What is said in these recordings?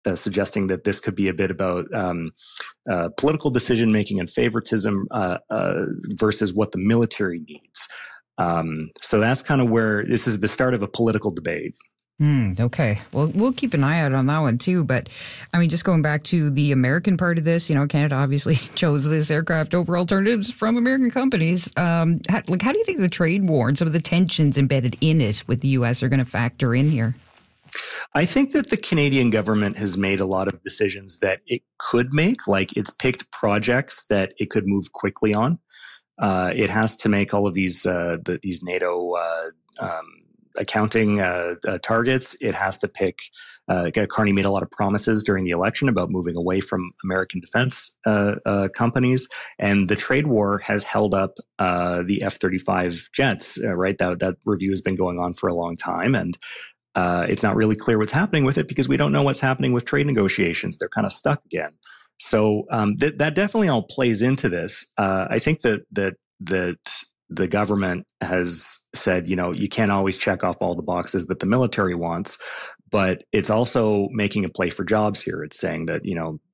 suggesting that this could be a bit about political decision making and favoritism versus what the military needs. So that's kind of where this is the start of a political debate. Okay. Well, we'll keep an eye out on that one too. But I mean, just going back to the American part of this, Canada obviously chose this aircraft over alternatives from American companies. How do you think the trade war and some of the tensions embedded in it with the U.S. are going to factor in here? I think that the Canadian government has made a lot of decisions that it could make, like it's picked projects that it could move quickly on. It has to make all of these NATO accounting targets. It has to pick. Carney made a lot of promises during the election about moving away from American defense companies, and the trade war has held up the F-35 jets. Right, that review has been going on for a long time, and it's not really clear what's happening with it because we don't know what's happening with trade negotiations. They're kind of stuck again. So that definitely all plays into this. I think that the government has said, you can't always check off all the boxes that the military wants, but it's also making a play for jobs here. It's saying that,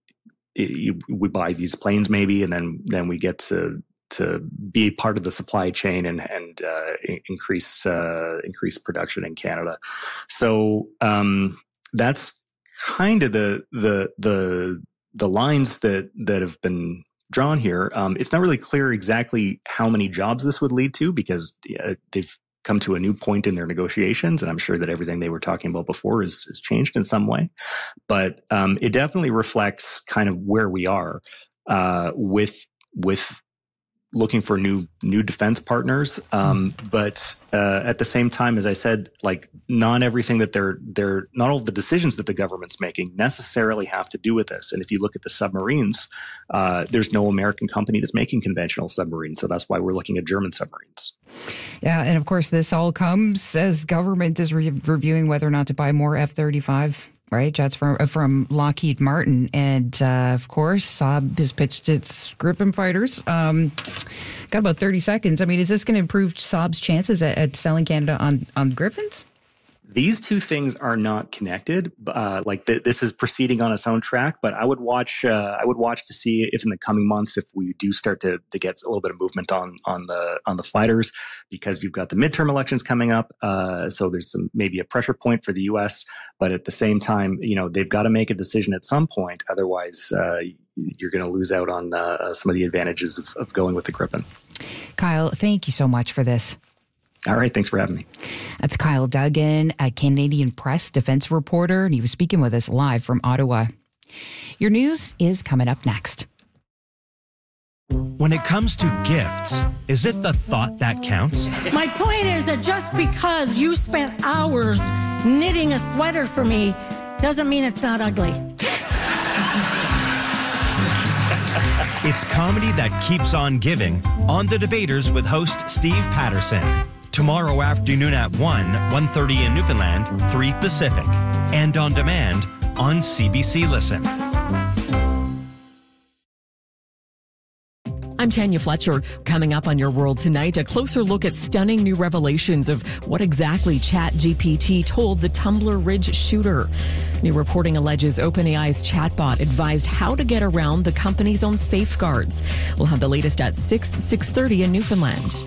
we buy these planes maybe, and then we get to be part of the supply chain and increase production in Canada. So that's kind of the lines that have been drawn here. It's not really clear exactly how many jobs this would lead to because they've come to a new point in their negotiations, and I'm sure that everything they were talking about before is changed in some way. But it definitely reflects kind of where we are with looking for new defense partners. But at the same time, as I said, like not everything that not all of the decisions that the government's making necessarily have to do with this. And if you look at the submarines, there's no American company that's making conventional submarines. So that's why we're looking at German submarines. Yeah. And of course, this all comes as government is reviewing whether or not to buy more F-35. Right, jets from Lockheed Martin, and of course, Saab has pitched its Gripen fighters. Got about 30 seconds. I mean, is this going to improve Saab's chances at selling Canada on Gripens? These two things are not connected. This is proceeding on its own track, but I would watch to see if in the coming months, if we do start to get a little bit of movement on the fighters, because you've got the midterm elections coming up. So there's maybe a pressure point for the U.S., but at the same time, they've got to make a decision at some point. Otherwise, you're going to lose out on some of the advantages of going with the Gripen. Kyle, thank you so much for this. All right. Thanks for having me. That's Kyle Duggan, a Canadian Press defense reporter, and he was speaking with us live from Ottawa. Your news is coming up next. When it comes to gifts, is it the thought that counts? My point is that just because you spent hours knitting a sweater for me doesn't mean it's not ugly. It's comedy that keeps on giving on The Debaters with host Steve Patterson. Tomorrow afternoon at 1:30 in Newfoundland, 3 Pacific. And on demand on CBC Listen. I'm Tanya Fletcher. Coming up on Your World Tonight, a closer look at stunning new revelations of what exactly ChatGPT told the Tumbler Ridge shooter. New reporting alleges OpenAI's chatbot advised how to get around the company's own safeguards. We'll have the latest at 6:30 in Newfoundland.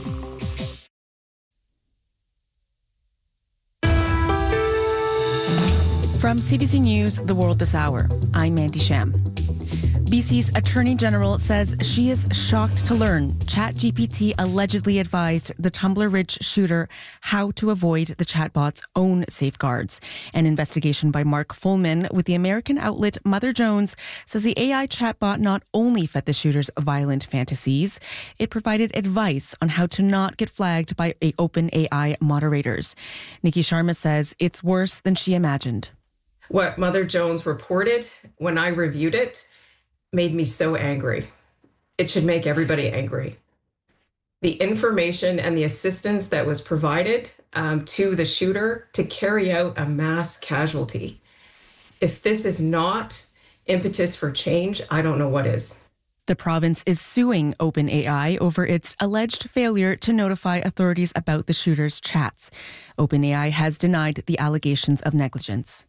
From CBC News, The World This Hour, I'm Mandy Sham. BC's Attorney General says she is shocked to learn ChatGPT allegedly advised the Tumbler Ridge shooter how to avoid the chatbot's own safeguards. An investigation by Mark Fullman with the American outlet Mother Jones says the AI chatbot not only fed the shooter's violent fantasies, it provided advice on how to not get flagged by OpenAI moderators. Nikki Sharma says it's worse than she imagined. What Mother Jones reported when I reviewed it made me so angry. It should make everybody angry. The information and the assistance that was provided to the shooter to carry out a mass casualty. If this is not impetus for change, I don't know what is. The province is suing OpenAI over its alleged failure to notify authorities about the shooter's chats. OpenAI has denied the allegations of negligence.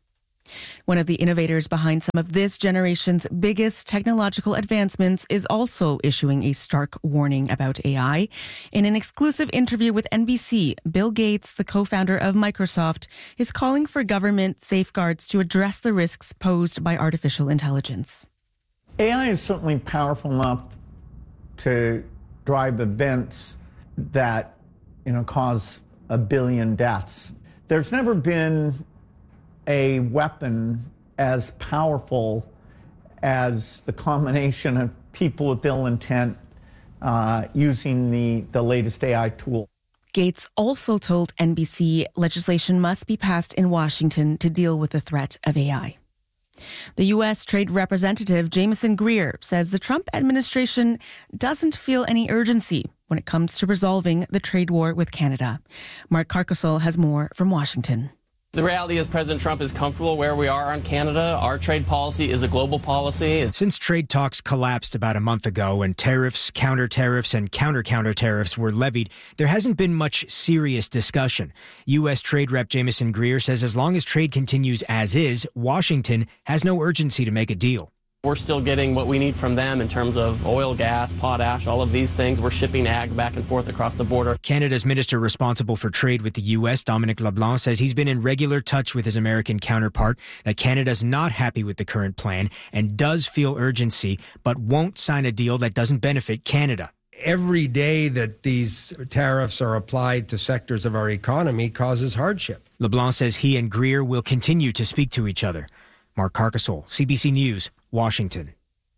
One of the innovators behind some of this generation's biggest technological advancements is also issuing a stark warning about AI. In an exclusive interview with NBC, Bill Gates, the co-founder of Microsoft, is calling for government safeguards to address the risks posed by artificial intelligence. AI is certainly powerful enough to drive events that, cause 1 billion deaths. There's never been a weapon as powerful as the combination of people with ill intent using the latest AI tool. Gates also told NBC legislation must be passed in Washington to deal with the threat of AI. The U.S. Trade Representative Jamieson Greer says the Trump administration doesn't feel any urgency when it comes to resolving the trade war with Canada. Mark Carcasole has more from Washington. The reality is President Trump is comfortable where we are on Canada. Our trade policy is a global policy. Since trade talks collapsed about a month ago and tariffs, counter-tariffs, and counter-counter tariffs were levied, there hasn't been much serious discussion. U.S. Trade Rep Jamieson Greer says as long as trade continues as is, Washington has no urgency to make a deal. We're still getting what we need from them in terms of oil, gas, potash, all of these things. We're shipping ag back and forth across the border. Canada's minister responsible for trade with the U.S., Dominic LeBlanc, says he's been in regular touch with his American counterpart, that Canada's not happy with the current plan and does feel urgency, but won't sign a deal that doesn't benefit Canada. Every day that these tariffs are applied to sectors of our economy causes hardship. LeBlanc says he and Greer will continue to speak to each other. Mark Carcasole, CBC News, Washington.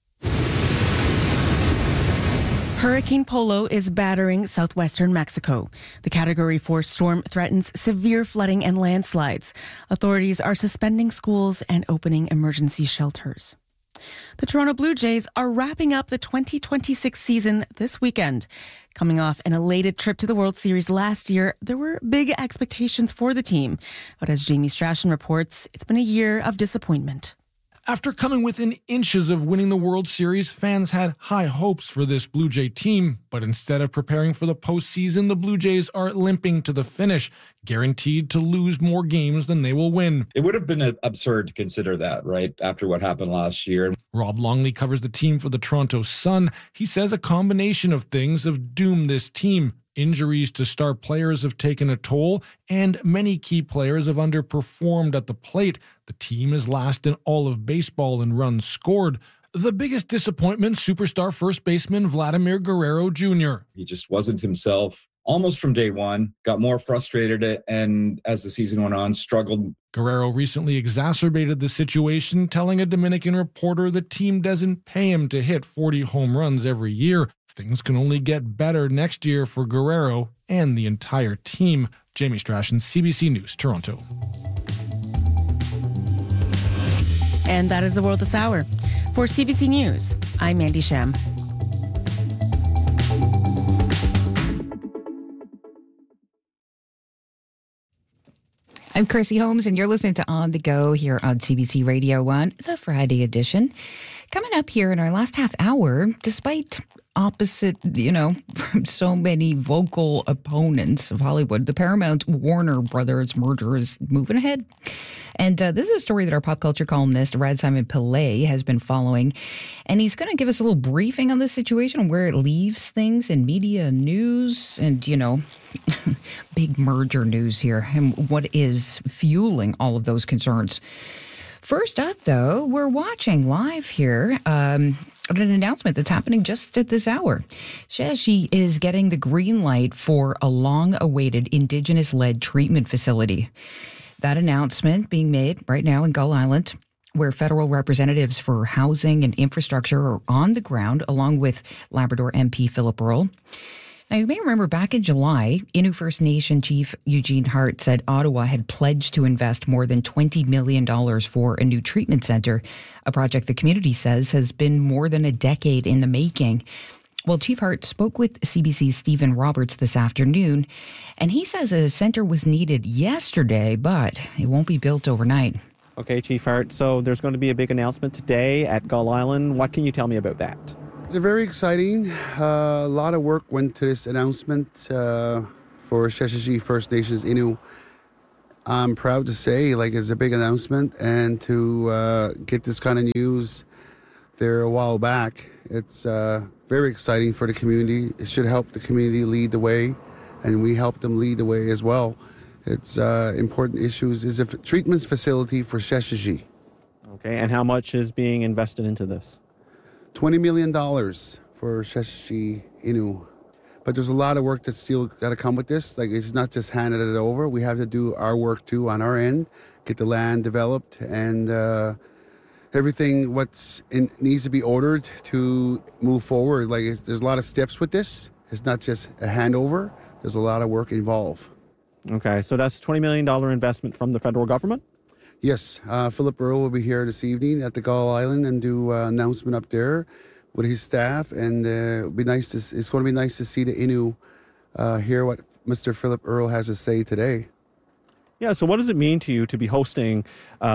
Hurricane Polo is battering southwestern Mexico. The Category 4 storm threatens severe flooding and landslides. Authorities are suspending schools and opening emergency shelters. The Toronto Blue Jays are wrapping up the 2026 season this weekend. Coming off an elated trip to the World Series last year, there were big expectations for the team. But as Jamie Strachan reports, it's been a year of disappointment. After coming within inches of winning the World Series, fans had high hopes for this Blue Jay team. But instead of preparing for the postseason, the Blue Jays are limping to the finish, guaranteed to lose more games than they will win. It would have been absurd to consider that, right, after what happened last year. Rob Longley covers the team for the Toronto Sun. He says a combination of things have doomed this team. Injuries to star players have taken a toll, and many key players have underperformed at the plate. The team is last in all of baseball in runs scored. The biggest disappointment, superstar first baseman Vladimir Guerrero Jr. He just wasn't himself almost from day one, got more frustrated, and as the season went on, struggled. Guerrero recently exacerbated the situation, telling a Dominican reporter the team doesn't pay him to hit 40 home runs every year. Things can only get better next year for Guerrero and the entire team. Jamie Strachan, CBC News, Toronto. And that is the world this hour. For CBC News, I'm Mandy Sham. I'm Chrissy Holmes, and you're listening to On the Go here on CBC Radio 1, the Friday edition. Coming up here in our last half hour, despite opposite, from so many vocal opponents of Hollywood, the Paramount Warner Brothers merger is moving ahead. And this is a story that our pop culture columnist, Rad Simon Pillay, has been following. And he's going to give us a little briefing on this situation and where it leaves things in media news and, big merger news here and what is fueling all of those concerns. First up, though, we're watching live here an announcement that's happening just at this hour. She is getting the green light for a long-awaited Indigenous-led treatment facility. That announcement being made right now in Gull Island, where federal representatives for housing and infrastructure are on the ground, along with Labrador MP Philip Earle. Now, you may remember back in July, Innu First Nation Chief Eugene Hart said Ottawa had pledged to invest more than $20 million for a new treatment center, a project the community says has been more than a decade in the making. Well, Chief Hart spoke with CBC's Stephen Roberts this afternoon, and he says a center was needed yesterday, but it won't be built overnight. Okay, Chief Hart, so there's going to be a big announcement today at Gull Island. What can you tell me about that? It's very exciting. A lot of work went to this announcement for Sheshatshiu First Nations Innu I'm proud to say, like, it's a big announcement, and to get this kind of news there a while back, it's very exciting for the community. It should help the community lead the way, and we help them lead the way as well. It's important issues. Is a treatment facility for Sheshatshiu. Okay, and how much is being invested into this? $20 million for Sheshatshiu Innu. But there's a lot of work that's still got to come with this. Like, it's not just handed it over. We have to do our work too on our end, get the land developed, and everything needs to be ordered to move forward. Like, there's a lot of steps with this. It's not just a handover. There's a lot of work involved. Okay, so that's a $20 million investment from the federal government? Yes, Philip Earle will be here this evening at the Gull Island and do an announcement up there with his staff, and it's going to be nice to see the Innu hear what Mr. Philip Earle has to say today. Yeah, so what does it mean to you to be hosting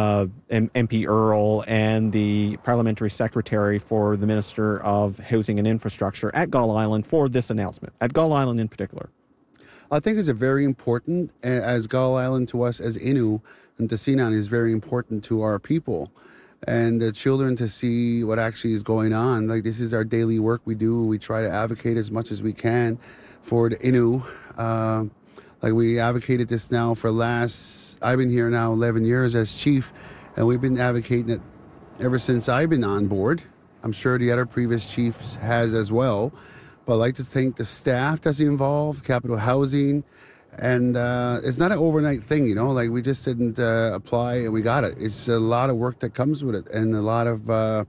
MP Earle and the Parliamentary Secretary for the Minister of Housing and Infrastructure at Gull Island for this announcement, at Gull Island in particular? I think it's a very important, as Gull Island to us as Innu, and Tasinan is very important to our people. And the children to see what actually is going on. Like, this is our daily work we do. We try to advocate as much as we can for the Innu. Like, we advocated this now I've been here now 11 years as chief, and we've been advocating it ever since I've been on board. I'm sure the other previous chiefs has as well. But I'd like to thank the staff that's involved, Capital Housing, and it's not an overnight thing, you know, like, we just didn't apply and we got it. It's a lot of work that comes with it, and a lot of,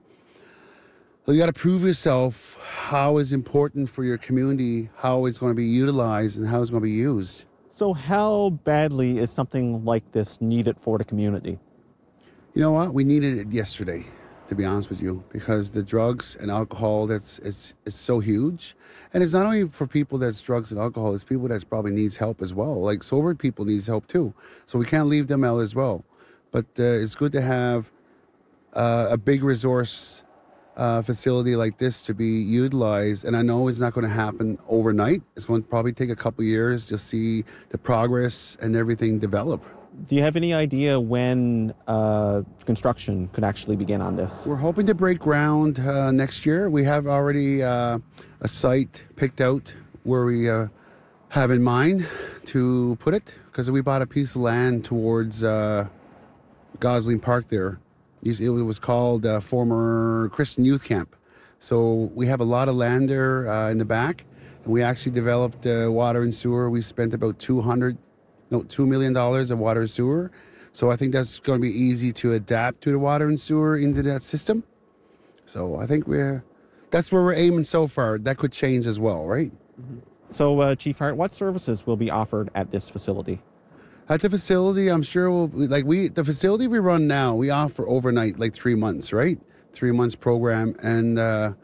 you got to prove yourself how is important for your community, how it's going to be utilized, and how it's going to be used. So how badly is something like this needed for the community? You know what? We needed it yesterday, to be honest with you, because the drugs and alcohol, it's so huge. And it's not only for people that's drugs and alcohol, it's people that probably needs help as well. Like, sober people needs help too. So we can't leave them out as well. But it's good to have a big resource facility like this to be utilized. And I know it's not going to happen overnight. It's going to probably take a couple of years to see the progress and everything develop. Do you have any idea when construction could actually begin on this? We're hoping to break ground next year. We have already a site picked out where we have in mind to put it, because we bought a piece of land towards Gosling Park there. It was called former Christian Youth Camp. So we have a lot of land there in the back, and we actually developed water and sewer. We spent about $2 million of water and sewer. So I think that's going to be easy to adapt to the water and sewer into that system. So I think that's where we're aiming so far. That could change as well, right? Mm-hmm. So Chief Hart, what services will be offered at this facility? At the facility, I'm sure the facility we run now, we offer overnight, like 3 months, right? 3 months program. And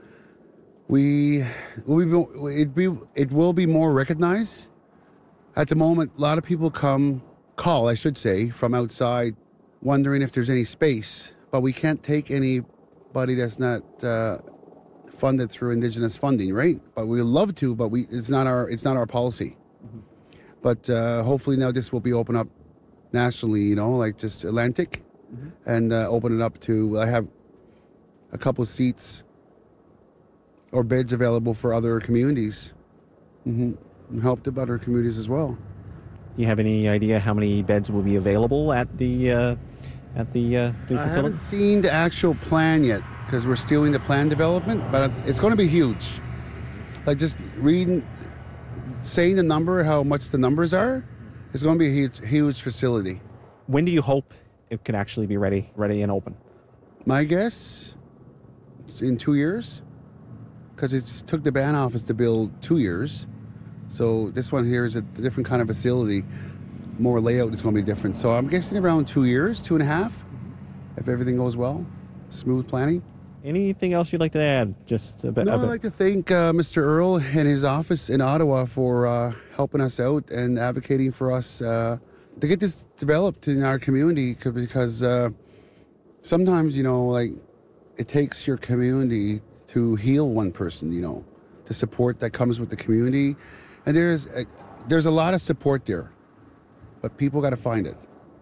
it will be more recognized. At the moment, a lot of people call, from outside, wondering if there's any space. But we can't take anybody that's not funded through Indigenous funding, right? But we would love to, but it's not our policy. Mm-hmm. But hopefully now this will be open up nationally, you know, like just Atlantic, mm-hmm. and open it up to. I have a couple seats or beds available for other communities. Mm-hmm. And help the other communities as well. Do you have any idea how many beds will be available at the new facility? I haven't seen the actual plan yet, because we're still in the plan development, but it's going to be huge. Like, just saying the number, how much the numbers are, it's going to be a huge facility. When do you hope it can actually be ready and open? My guess, in 2 years, because it took the band office to build 2 years. So this one here is a different kind of facility. More layout is going to be different. So I'm guessing around 2 years, 2.5, if everything goes well. Smooth planning. Anything else you'd like to add? I'd like to thank Mr. Earle and his office in Ottawa for helping us out and advocating for us to get this developed in our community, because sometimes, you know, like, it takes your community to heal one person, you know, the support that comes with the community. And there's a lot of support there, but people got to find it.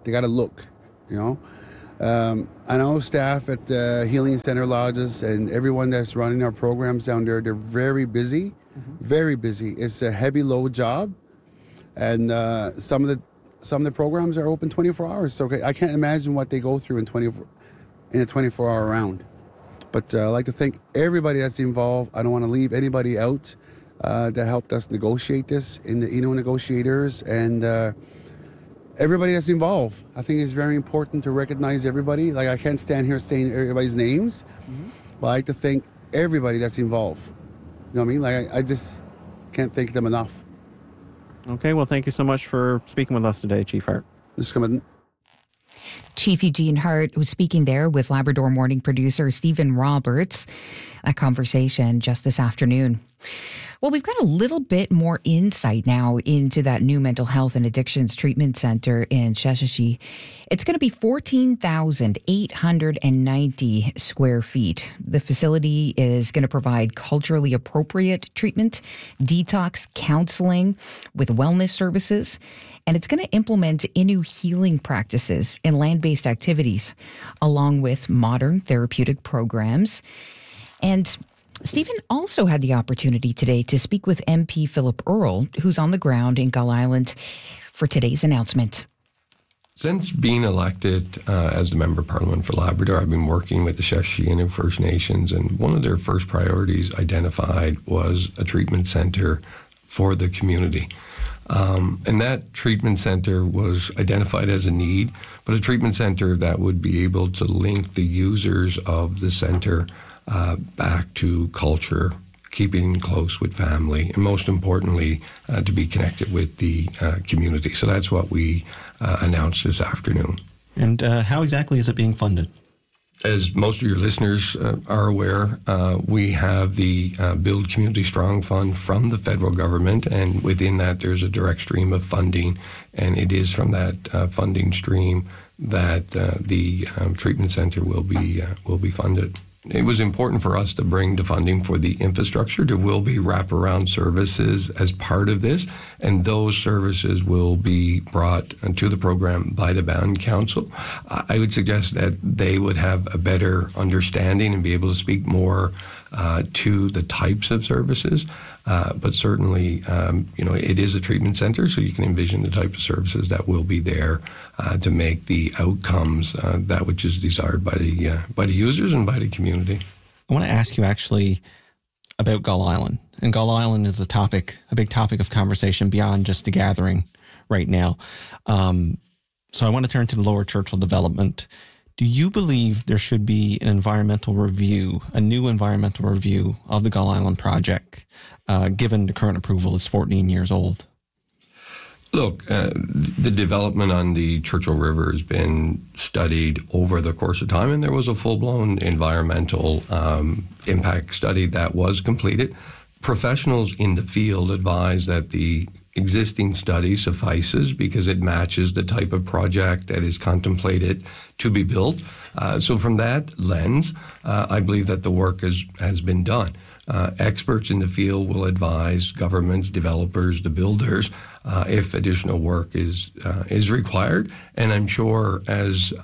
They got to look, you know. I know staff at the Healing Center Lodges and everyone that's running our programs down there, they're very busy, very busy. It's a heavy load job, and some of the programs are open 24 hours. So I can't imagine what they go through in a 24-hour round. But I'd like to thank everybody that's involved. I don't want to leave anybody out that helped us negotiate this in the Innu negotiators, and everybody that's involved. I think it's very important to recognize everybody. Like, I can't stand here saying everybody's names, but I like to thank everybody that's involved. You know what I mean? Like, I just can't thank them enough. Okay, well, thank you so much for speaking with us today, Chief Hart. Just coming. Chief Eugene Hart was speaking there with Labrador Morning producer Stephen Roberts. A conversation just this afternoon. Well, we've got a little bit more insight now into that new mental health and addictions treatment center in Sheshatshiu. It's going to be 14,890 square feet. The facility is going to provide culturally appropriate treatment, detox counseling with wellness services, and it's going to implement Innu healing practices and land-based activities, along with modern therapeutic programs. And Stephen also had the opportunity today to speak with MP Philip Earle, who's on the ground in Gull Island, for today's announcement. Since being elected as the Member of Parliament for Labrador, I've been working with the Sheshatshiu First Nations, and one of their first priorities identified was a treatment centre for the community. And that treatment centre was identified as a need, but a treatment centre that would be able to link the users of the centre back to culture, keeping close with family, and most importantly, to be connected with the community. So that's what we announced this afternoon. And how exactly is it being funded? As most of your listeners are aware, we have the Build Community Strong Fund from the federal government, and within that there's a direct stream of funding, and it is from that funding stream that the treatment center will be funded. It was important for us to bring the funding for the infrastructure. There will be wraparound services as part of this, and those services will be brought to the program by the Band Council. I would suggest that they would have a better understanding and be able to speak more to the types of services. But certainly, it is a treatment center, so you can envision the type of services that will be there to make the outcomes that which is desired by the users and by the community. I want to ask you actually about Gull Island. And Gull Island is a big topic of conversation beyond just the gathering right now. So I want to turn to the Lower Churchill development. Do you believe there should be an environmental review, a new environmental review of the Gull Island project, given the current approval is 14 years old? Look, the development on the Churchill River has been studied over the course of time, and there was a full-blown environmental impact study that was completed. Professionals in the field advise that the existing study suffices because it matches the type of project that is contemplated to be built. So from that lens, I believe that the work has been done. Experts in the field will advise governments, developers, the builders, if additional work is required. And I'm sure, as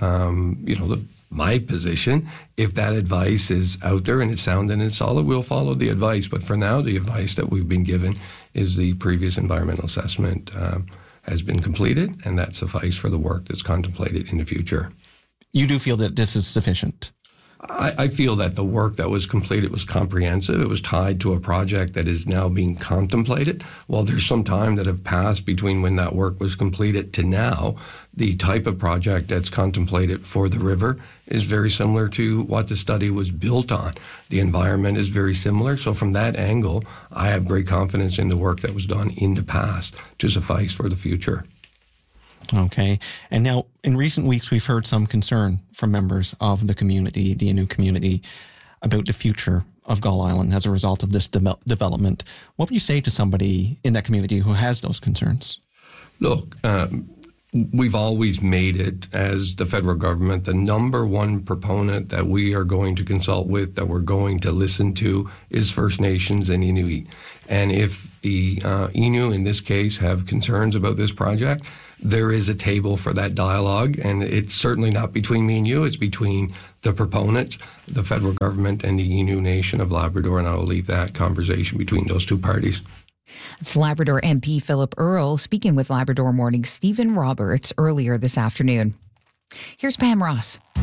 my position, if that advice is out there and it's sound and it's solid, we'll follow the advice. But for now, the advice that we've been given is the previous environmental assessment has been completed, and that suffices for the work that's contemplated in the future. You do feel that this is sufficient? I feel that the work that was completed was comprehensive. It was tied to a project that is now being contemplated. While there's some time that have passed between when that work was completed to now, the type of project that's contemplated for the river is very similar to what the study was built on. The environment is very similar. So from that angle, I have great confidence in the work that was done in the past to suffice for the future. Okay. And now, in recent weeks, we've heard some concern from members of the community, the Innu community, about the future of Gull Island as a result of this development. What would you say to somebody in that community who has those concerns? Look, we've always made it, as the federal government, the number one proponent that we are going to consult with, that we're going to listen to, is First Nations and Inuit. And if the Innu, in this case, have concerns about this project, there is a table for that dialogue, and it's certainly not between me and you. It's between the proponents, the federal government, and the Innu Nation of Labrador, and I will leave that conversation between those two parties. It's Labrador MP Philip Earle speaking with Labrador Morning's Stephen Roberts earlier this afternoon. Here's Pam Ross.